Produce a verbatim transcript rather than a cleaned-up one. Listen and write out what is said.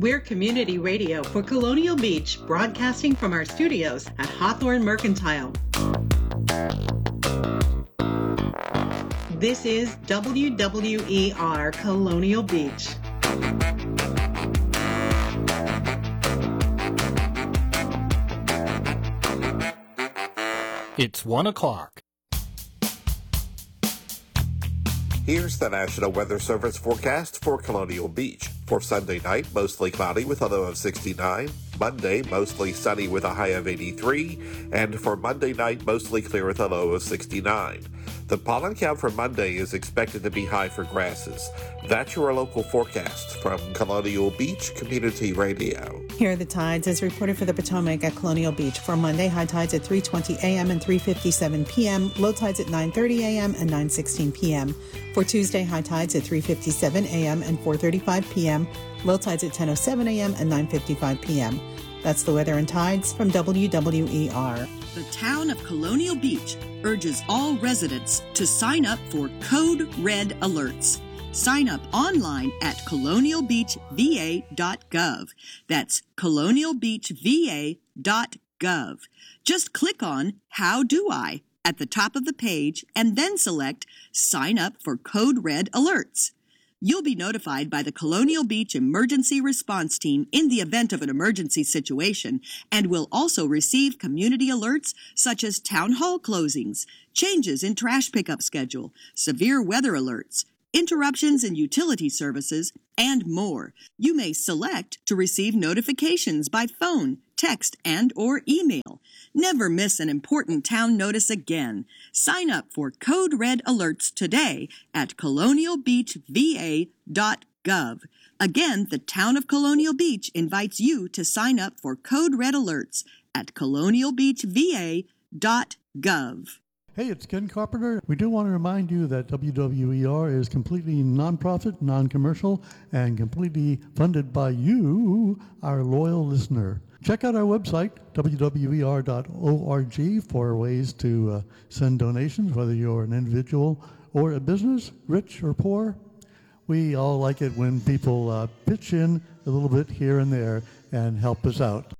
We're community radio for Colonial Beach, broadcasting from our studios at Hawthorne Mercantile. This is W W E R Colonial Beach. It's one o'clock. Here's the National Weather Service forecast for Colonial Beach. For Sunday night, mostly cloudy with a low of sixty-nine. Monday, mostly sunny with a high of eighty-three. And for Monday night, mostly clear with a low of sixty-nine. The pollen count for Monday is expected to be high for grasses. That's your local forecast from Colonial Beach Community Radio. Here are the tides as reported for the Potomac at Colonial Beach. For Monday, high tides at three twenty a.m. and three fifty-seven p.m., low tides at nine thirty a.m. and nine sixteen p.m. For Tuesday, high tides at three fifty-seven a.m. and four thirty-five p.m., low tides at ten oh seven a.m. and nine fifty-five p.m. That's the weather and tides from W W E R. The town of Colonial Beach urges all residents to sign up for Code Red Alerts. Sign up online at colonial beach v a dot gov. That's colonial beach v a dot gov. Just click on How Do I at the top of the page and then select Sign Up for Code Red Alerts. You'll be notified by the Colonial Beach Emergency Response Team in the event of an emergency situation and will also receive community alerts such as town hall closings, changes in trash pickup schedule, severe weather alerts, interruptions in utility services, and more. You may select to receive notifications by phone, text, and or email. Never miss an important town notice again. Sign up for Code Red Alerts today at colonial beach v a dot gov. Again, the town of Colonial Beach invites you to sign up for Code Red Alerts at colonial beach v a dot gov. Hey, it's Ken Carpenter. We do want to remind you that W W E R is completely non-profit, non-commercial, and completely funded by you, our loyal listener. Check out our website, w w e r dot org, for ways to uh, send donations, whether you're an individual or a business, rich or poor. We all like it when people uh, pitch in a little bit here and there and help us out.